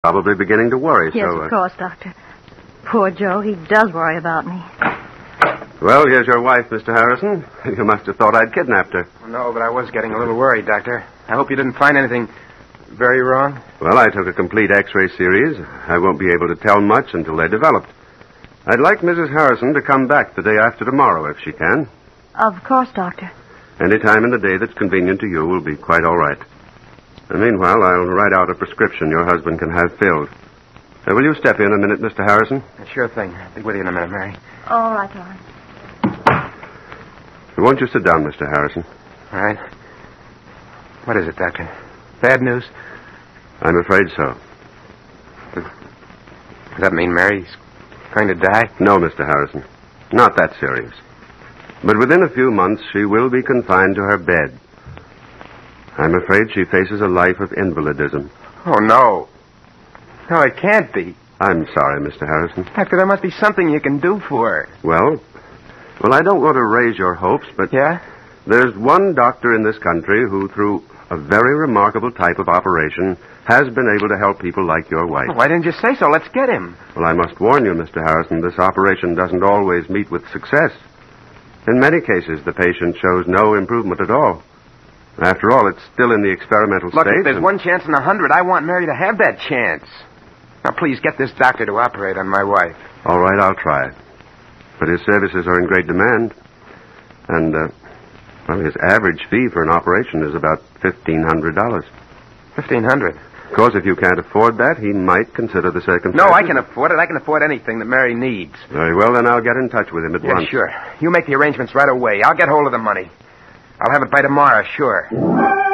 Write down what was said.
probably beginning to worry. Yes, so, of course, Doctor. Poor Joe, he does worry about me. Well, here's your wife, Mr. Harrison. You must have thought I'd kidnapped her. No, but I was getting a little worried, Doctor. I hope you didn't find anything very wrong. Well, I took a complete X-ray series. I won't be able to tell much until they're developed. I'd like Mrs. Harrison to come back the day after tomorrow, if she can. Of course, Doctor. Any time in the day that's convenient to you will be quite all right. And meanwhile, I'll write out a prescription your husband can have filled. Will you step in a minute, Mr. Harrison? Sure thing. I'll be with you in a minute, Mary. All right, Lawrence. Won't you sit down, Mr. Harrison? All right. What is it, Doctor? Bad news? I'm afraid so. Does that mean Mary's going to die? No, Mr. Harrison. Not that serious. But within a few months, she will be confined to her bed. I'm afraid she faces a life of invalidism. Oh, no. No, it can't be. I'm sorry, Mr. Harrison. Doctor, there must be something you can do for her. Well, I don't want to raise your hopes, but... Yeah? There's one doctor in this country who, through a very remarkable type of operation, has been able to help people like your wife. Why didn't you say so? Let's get him. Well, I must warn you, Mr. Harrison, this operation doesn't always meet with success. In many cases, the patient shows no improvement at all. After all, it's still in the experimental Look, stage. if there's 1 chance in 100, I want Mary to have that chance. Now, please, get this doctor to operate on my wife. All right, I'll try. But his services are in great demand. And, well, his average fee for an operation is about $1,500. $1,500? Of course, if you can't afford that, he might consider the circumstances. No, I can afford it. I can afford anything that Mary needs. Very well, then I'll get in touch with him at once. Yeah, sure. You make the arrangements right away. I'll get hold of the money. I'll have it by tomorrow, sure.